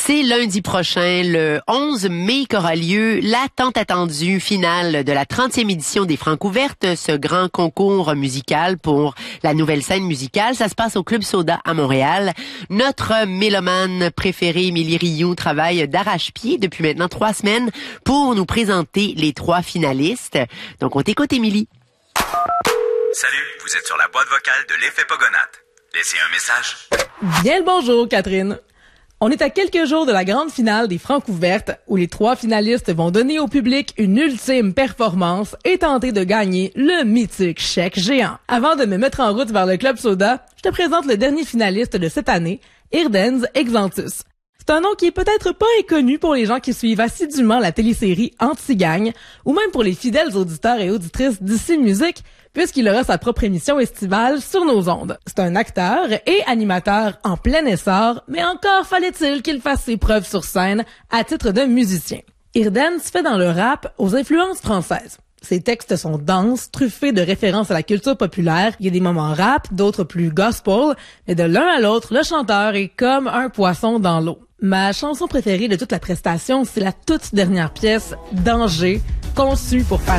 C'est lundi prochain, le 11 mai, qu'aura lieu la tant attendue finale de la 30e édition des Francouvertes, ce grand concours musical pour la nouvelle scène musicale. Ça se passe au Club Soda à Montréal. Notre mélomane préférée, Émilie Rioux, travaille d'arrache-pied depuis maintenant 3 semaines pour nous présenter les 3 finalistes. Donc, on t'écoute, Émilie. Salut, vous êtes sur la boîte vocale de l'effet Pogonate. Laissez un message. Bien le bonjour, Catherine. On est à quelques jours de la grande finale des Francouvertes, où les 3 finalistes vont donner au public une ultime performance et tenter de gagner le mythique chèque géant. Avant de me mettre en route vers le Club Soda, je te présente le dernier finaliste de cette année, Irdenz Exantus. C'est un nom qui est peut-être pas inconnu pour les gens qui suivent assidûment la télésérie Anti-Gang, ou même pour les fidèles auditeurs et auditrices d'ici Musique, puisqu'il aura sa propre émission estivale sur nos ondes. C'est un acteur et animateur en plein essor, mais encore fallait-il qu'il fasse ses preuves sur scène à titre de musicien. Irdenz fait dans le rap aux influences françaises. Ses textes sont denses, truffés de références à la culture populaire. Il y a des moments rap, d'autres plus gospel, mais de l'un à l'autre, le chanteur est comme un poisson dans l'eau. Ma chanson préférée de toute la prestation, c'est la toute dernière pièce, Danger, conçue pour faire